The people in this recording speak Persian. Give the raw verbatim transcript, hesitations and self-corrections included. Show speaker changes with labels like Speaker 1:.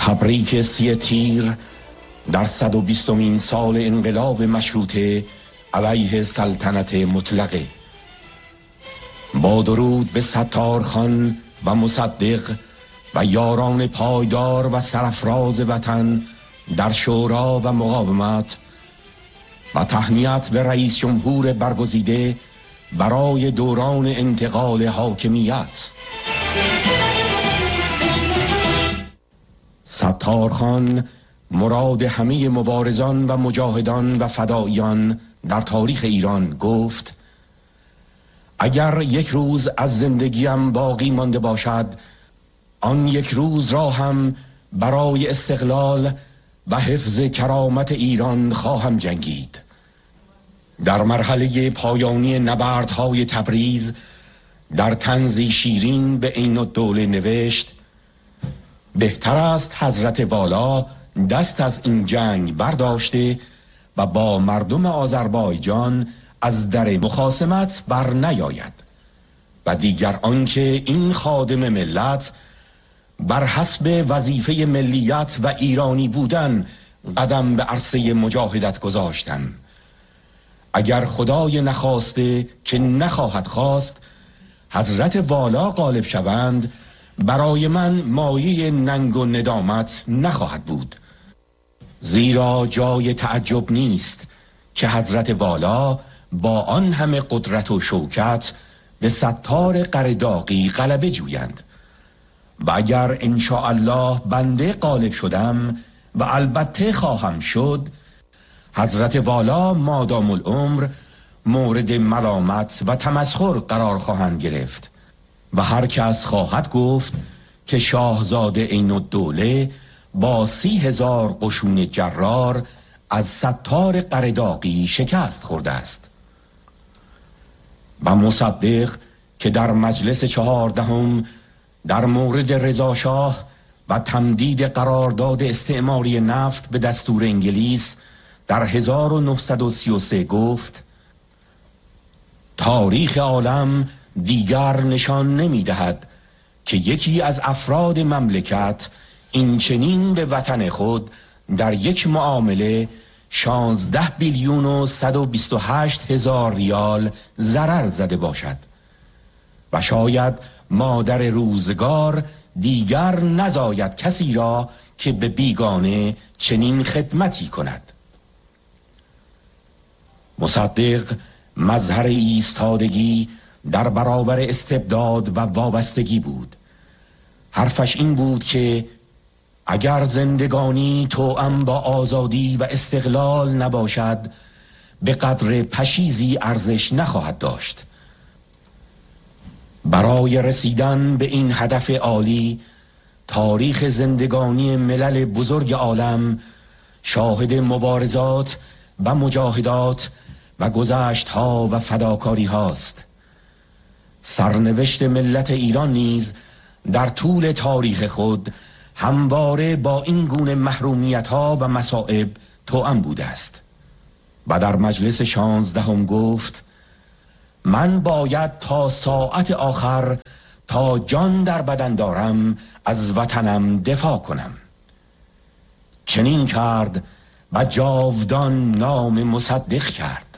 Speaker 1: تبریک سی تیر در صد و بیستمین سال انقلاب مشروطه علیه سلطنت مطلقه. با درود به ستار خان و مصدق و یاران پایدار و سرفراز وطن در شورا و مقاومت و تهنیت به رئیس جمهور برگزیده برای دوران انتقال حاکمیت. ستار خان مراد همه مبارزان و مجاهدان و فداییان در تاریخ ایران گفت: اگر یک روز از زندگیم باقی مانده باشد، آن یک روز را هم برای استقلال و حفظ کرامت ایران خواهم جنگید. در مرحله پایانی نبردهای تبریز در طنزی شیرین به عین الدوله نوشت: بهتر است حضرت والا دست از این جنگ برداشته و با مردم آذربایجان از در مخاصمت بر نیاید و دیگر آنکه این خادم ملت بر حسب وظیفه ملیت و ایرانی بودن قدم به عرصه مجاهدت گذاشتم. اگر خدای نخواسته که نخواهد خواست حضرت والا غالب شوند، برای من مایه ننگ و ندامت نخواهد بود، زیرا جای تعجب نیست که حضرت والا با آن همه قدرت و شوکت به ستار قرداغی غلبه جویند. و اگر انشاءالله بنده غالب شدم و البته خواهم شد، حضرت والا مادام العمر مورد ملامت و تمسخر قرار خواهند گرفت و هر کس خواهد گفت که شاهزاده عین الدوله با سی هزار قشون جرار از ستار قرداغی شکست خورده است. و مصدق که در مجلس چهاردهم در مورد رضا شاه و تمدید قرارداد استعماری نفت به دستور انگلیس در هزار و نهصد و سی و سه گفت: تاریخ عالم دیگر نشان نمی دهد که یکی از افراد مملکت این چنین به وطن خود در یک معامله شانزده بیلیون و صد و بیست و هشت هزار ریال ضرر زده باشد و شاید مادر روزگار دیگر نزاید کسی را که به بیگانه چنین خدمتی کند. مصدق مظهر ایستادگی در برابر استبداد و وابستگی بود. حرفش این بود که اگر زندگانی توأم با آزادی و استقلال نباشد، به قدر پشیزی ارزش نخواهد داشت. برای رسیدن به این هدف عالی، تاریخ زندگانی ملل بزرگ عالم شاهد مبارزات و مجاهدات و گذشت‌ها و فداکاری هاست. سرنوشت ملت ایران نیز در طول تاریخ خود همواره با این گونه محرومیت‌ها و مصائب توأم بوده است. و در مجلس شانزدهم گفت: من باید تا ساعت آخر تا جان در بدن دارم از وطنم دفاع کنم. چنین کرد و جاودان نام مصدق کرد.